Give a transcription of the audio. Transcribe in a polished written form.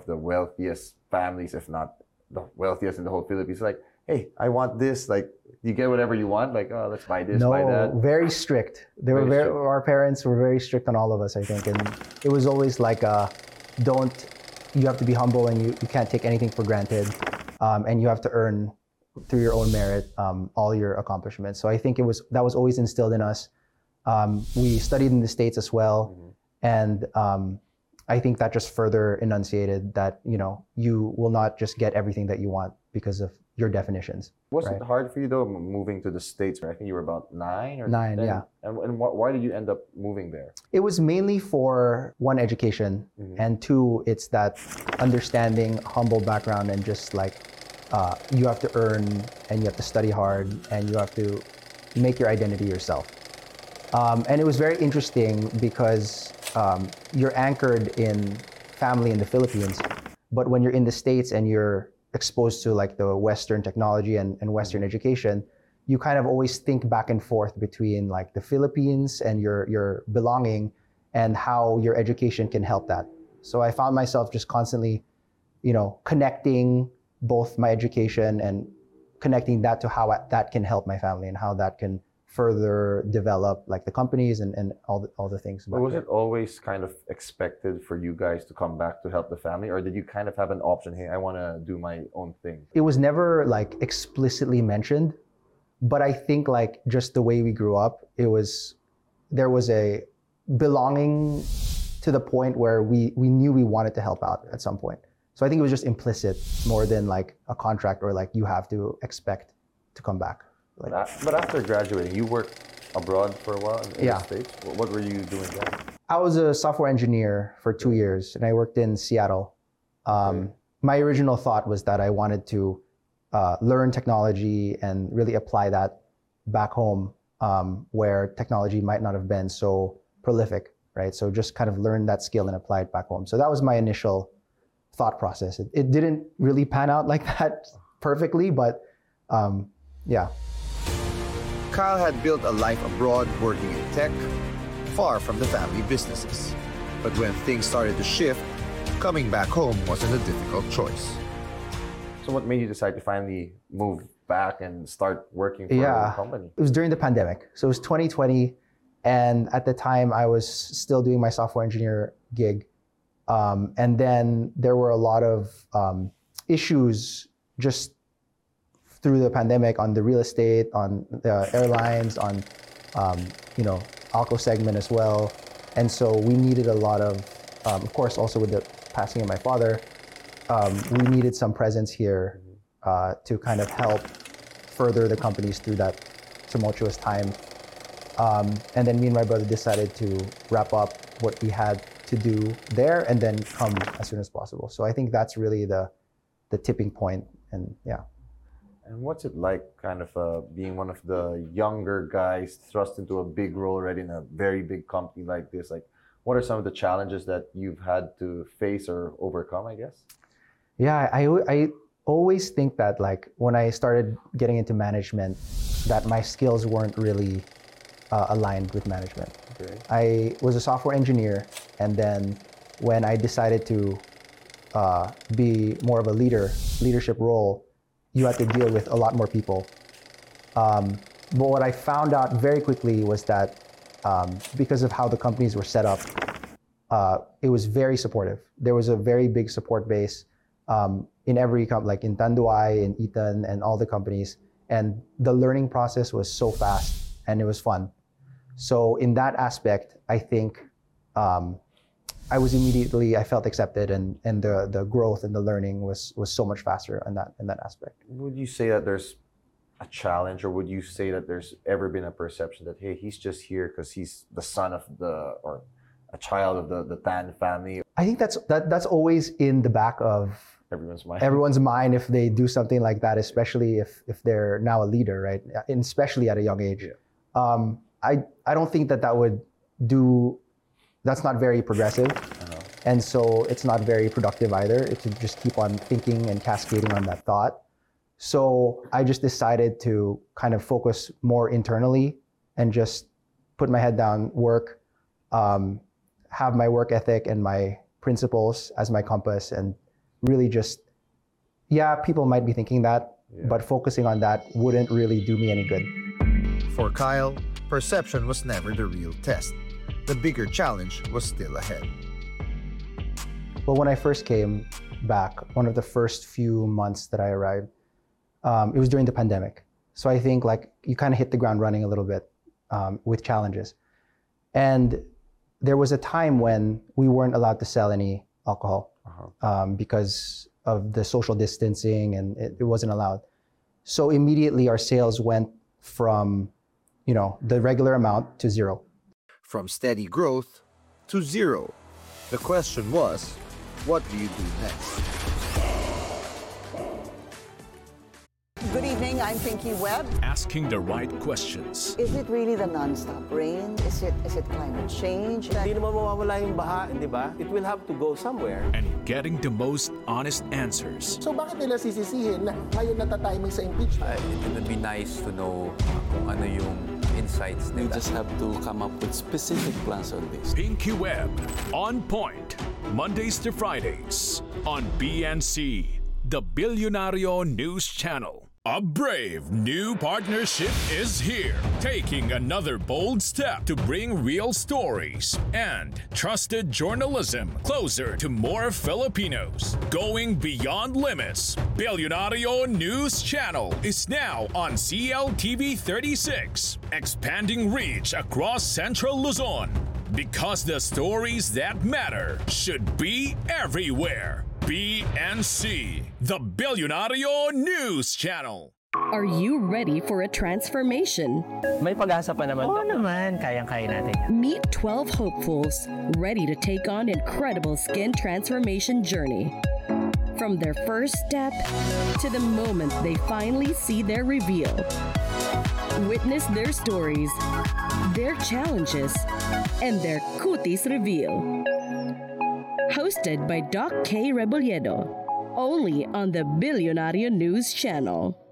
the wealthiest families, if not the wealthiest in the whole Philippines. Like, hey, I want this. Like, you get whatever you want. Like, oh, let's buy this, buy that. No, very strict. They were Very strict. our parents were very strict on all of us, I think. And it was always like, you have to be humble and you can't take anything for granted. And you have to earn through your own merit all your accomplishments. So I think that was always instilled in us. We studied in the States as well. And I think that just further enunciated that, you will not just get everything that you want because of your definitions. Was it hard for you though, moving to the States? I think you were about 9 or 9, 10. yeah. And why did you end up moving there? It was mainly for one, education, and two, it's that understanding, humble background, and just like you have to earn and you have to study hard and you have to make your identity yourself. And it was very interesting because you're anchored in family in the Philippines, but when you're in the States and you're exposed to like the Western technology and Western education, you kind of always think back and forth between like the Philippines and your belonging and how your education can help that. So I found myself just constantly, connecting both my education and connecting that to how that can help my family and how that can further develop like the companies and all the things. But was it always kind of expected for you guys to come back to help the family, or did you kind of have an option? Hey, I want to do my own thing. It was never like explicitly mentioned, but I think like just the way we grew up, there was a belonging to the point where we knew we wanted to help out at some point. So I think it was just implicit more than like a contract or like you have to expect to come back. But after graduating, you worked abroad for a while in the States. What were you doing there? I was a software engineer for 2 years, and I worked in Seattle. My original thought was that I wanted to learn technology and really apply that back home, where technology might not have been so prolific, right? So just kind of learn that skill and apply it back home. So that was my initial thought process. It didn't really pan out like that perfectly, but yeah. Kyle had built a life abroad working in tech, far from the family businesses. But when things started to shift, coming back home wasn't a difficult choice. So what made you decide to finally move back and start working for a company? It was during the pandemic. So it was 2020, and at the time I was still doing my software engineer gig. And then there were a lot of issues just through the pandemic on the real estate, on the airlines, on Alco segment as well. And so we needed a lot of course, also with the passing of my father, we needed some presence here to kind of help further the companies through that tumultuous time. And then me and my brother decided to wrap up what we had to do there and then come as soon as possible. So I think that's really the tipping point, and yeah. And what's it like kind of being one of the younger guys thrust into a big role already in a very big company like this? Like, what are some of the challenges that you've had to face or overcome, I guess? Yeah, I always think that like when I started getting into management, that my skills weren't really aligned with management. Okay. I was a software engineer, and then when I decided to be more of a leadership role, you had to deal with a lot more people. But what I found out very quickly was that because of how the companies were set up, it was very supportive. There was a very big support base in every company, like in Tanduay, in Eaton, and all the companies. And the learning process was so fast, and it was fun. So in that aspect, I think I felt accepted, and the growth and the learning was so much faster in that aspect. Would you say that there's a challenge, or would you say that there's ever been a perception that, hey, he's just here because he's the son of or a child of the Tan family? I think that's always in the back of everyone's mind if they do something like that, especially if they're now a leader, right? And especially at a young age. Yeah. I don't think that would that's not very progressive. And so it's not very productive either. It to just keep on thinking and cascading on that thought. So I just decided to kind of focus more internally and just put my head down, work, have my work ethic and my principles as my compass, and really just, yeah, people might be thinking that, but focusing on that wouldn't really do me any good. For Kyle, perception was never the real test. The bigger challenge was still ahead. But when I first came back, one of the first few months that I arrived, it was during the pandemic. So I think like you kind of hit the ground running a little bit with challenges. And there was a time when we weren't allowed to sell any alcohol because of the social distancing, and it wasn't allowed. So immediately our sales went from, the regular amount to zero. From steady growth to zero. The question was, what do you do next? Good evening, I'm Pinky Webb. Asking the right questions. Is it really the non-stop rain? Is it climate change? Hindi naman mawawala yung baha, di ba? It will have to go somewhere. And getting the most honest answers. So bakit nila sisisihin na ngayon natatiming sa impeachment? It would be nice to know kung ano yung insights nila. We just have to come up with specific plans on this. Pinky Webb, On Point, Mondays to Fridays on BNC, the Billionario News Channel. A brave new partnership is here, taking another bold step to bring real stories and trusted journalism closer to more Filipinos. Going beyond limits, Billionario News Channel is now on CLTV 36, expanding reach across Central Luzon. Because the stories that matter should be everywhere. BNC, the Billionario News Channel. Are you ready for a transformation? May pag-asa pa naman. Oo naman, kayang-kaya natin. Meet 12 hopefuls ready to take on incredible skin transformation journey. From their first step to the moment they finally see their reveal. Witness their stories, their challenges, and their cuties reveal. Hosted by Doc K. Rebolledo, only on the Billionario News Channel.